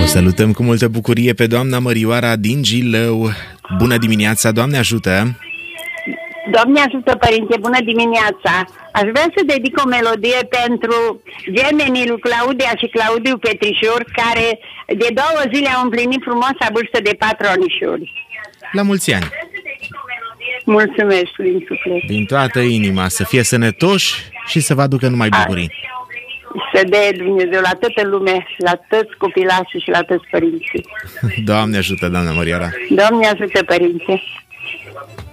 salutăm cu multă bucurie pe doamna Mărioara din Gilău. Bună dimineața, Doamne ajută! Doamne ajută, Părinte, bună dimineața! Aș vrea să dedic o melodie pentru gemenii lui Claudia și Claudiu Petrișor, care de 2 zile au împlinit frumoasa vârstă de 4 anișori. La mulți ani! Mulțumesc din suflet! Din toată inima, să fie sănătoși și să vă aducă numai bucurii. Să dea Dumnezeu la toată lumea, la toți copilașii și la toți părinții. Doamne ajută, doamna Mărioara! Doamne ajută, Părinte!